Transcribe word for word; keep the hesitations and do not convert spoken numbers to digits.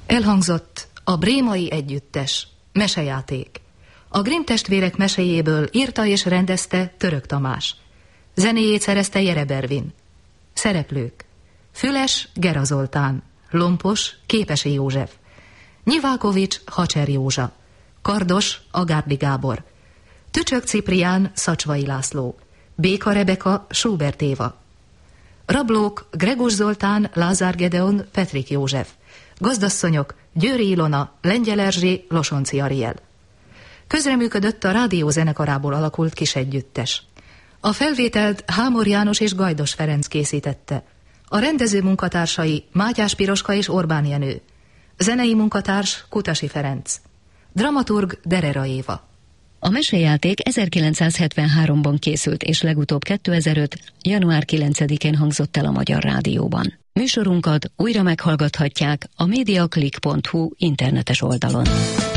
Elhangzott a Brémai Együttes, mesejáték. A Grimm testvérek meséjéből írta és rendezte Török Tamás. Zenéjét szerezte Jere Bervin. Szereplők: Füles Gera Zoltán, Lompos Képesi József, Nyivákovics Hacser Józsa, Kardos Agárdi Gábor, Tücsök Ciprián Szacsvai László, Béka Rebeka Schubert Éva. Rablók: Gregus Zoltán, Lázár Gedeon, Petrik József. Gazdasszonyok: Győri Ilona, Lengyel Erzsé, Losonci Ariel. Közreműködött a rádió zenekarából alakult kis együttes. A felvételt Hámor János és Gajdos Ferenc készítette. A rendező munkatársai Mátyás Piroska és Orbán Jenő. Zenei munkatárs Kutasi Ferenc. Dramaturg Derera Éva. A mesejáték ezerkilencszázhetvenháromban készült, és legutóbb kétezer-öt. január kilencedikén hangzott el a Magyar Rádióban. Műsorunkat újra meghallgathatják a mediaclick pont hu internetes oldalon.